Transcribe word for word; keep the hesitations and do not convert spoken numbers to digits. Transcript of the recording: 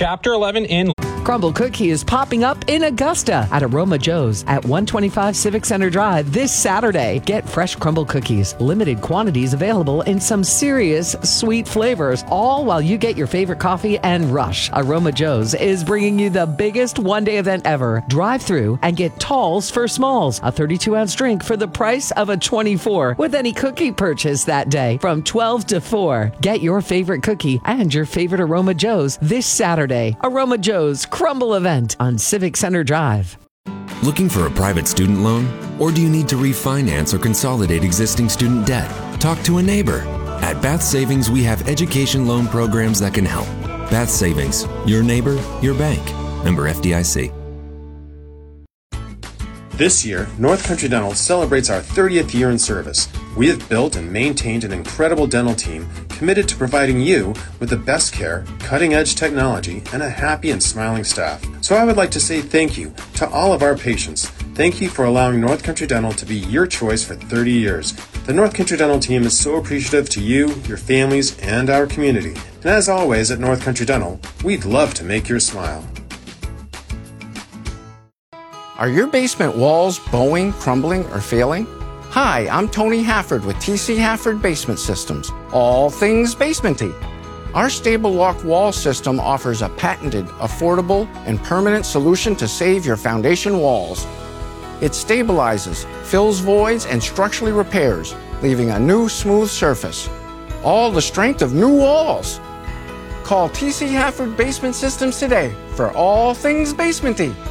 Chapter eleven in Crumble Cookie is popping up in Augusta at Aroma Joe's at one twenty-five Civic Center Drive this Saturday. Get fresh Crumble Cookies, limited quantities available in some serious sweet flavors, all while you get your favorite coffee and rush. Aroma Joe's is bringing you the biggest one-day event ever. Drive through and get talls for smalls, a thirty-two ounce drink for the price of a twenty-four with any cookie purchase that day from twelve to four. Get your favorite cookie and your favorite Aroma Joe's this Saturday. Aroma Joe's Crumble event on Civic Center Drive. Looking for a private student loan? Or do you need to refinance or consolidate existing student debt? Talk to a neighbor. At Bath Savings, we have education loan programs that can help. Bath Savings, your neighbor, your bank. Member F D I C. This year, North Country Dental celebrates our thirtieth year in service. We have built and maintained an incredible dental team committed to providing you with the best care, cutting-edge technology, and a happy and smiling staff. So I would like to say thank you to all of our patients. Thank you for allowing North Country Dental to be your choice for thirty years. The North Country Dental team is so appreciative to you, your families, and our community. And as always at North Country Dental, we'd love to make your smile. Are your basement walls bowing, crumbling, or failing? Hi, I'm Tony Hafford with T C Hafford Basement Systems, all things basementy. Our Stable Lock wall system offers a patented, affordable, and permanent solution to save your foundation walls. It stabilizes, fills voids, and structurally repairs, leaving a new smooth surface. All the strength of new walls. Call T C Hafford Basement Systems today for all things basementy.